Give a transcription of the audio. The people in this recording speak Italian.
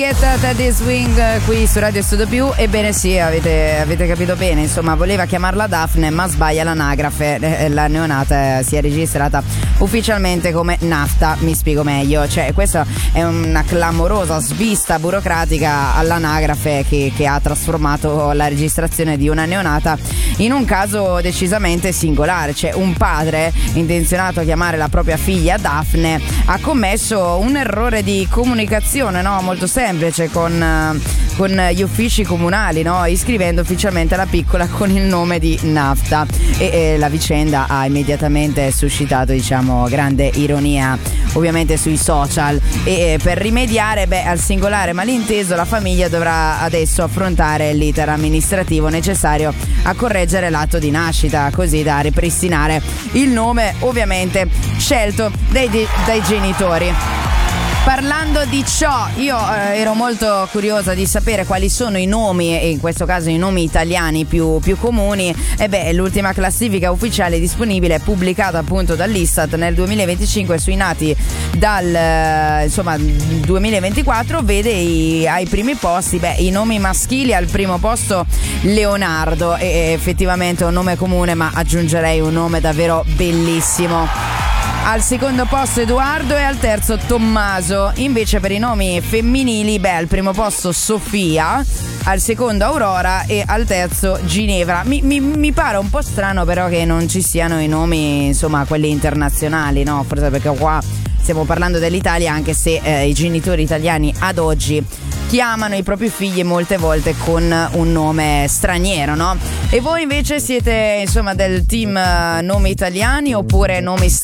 Teddy Swing qui su Radio Studio Più. Ebbene sì, avete capito bene, insomma, voleva chiamarla Daphne ma sbaglia l'anagrafe. La neonata si è registrata ufficialmente come Nafta. Mi spiego meglio, cioè questa è una clamorosa svista burocratica all'anagrafe che ha trasformato la registrazione di una neonata in un caso decisamente singolare. Cioè un padre intenzionato a chiamare la propria figlia Daphne ha commesso un errore di comunicazione, no? Molto semplice, con gli uffici comunali, no? Iscrivendo ufficialmente la piccola con il nome di Nafta, e la vicenda ha immediatamente suscitato, diciamo, grande ironia ovviamente sui social, e per rimediare al singolare malinteso la famiglia dovrà adesso affrontare l'iter amministrativo necessario a correggere l'atto di nascita, così da ripristinare il nome ovviamente scelto dai genitori. Parlando di ciò, io ero molto curiosa di sapere quali sono i nomi, e in questo caso i nomi italiani più comuni. L'ultima classifica ufficiale disponibile, pubblicata appunto dall'Istat nel 2025 sui nati dal 2024, vede ai primi posti i nomi maschili. Al primo posto Leonardo, e effettivamente un nome comune, ma aggiungerei un nome davvero bellissimo. Al secondo posto Edoardo e al terzo Tommaso. Invece per i nomi femminili, al primo posto Sofia, al secondo Aurora e al terzo Ginevra. Mi pare un po' strano però che non ci siano i nomi, insomma, quelli internazionali, no? Forse perché qua stiamo parlando dell'Italia, anche se i genitori italiani ad oggi chiamano i propri figli molte volte con un nome straniero, no? E voi invece siete, insomma, del team nomi italiani oppure nomi stranieri?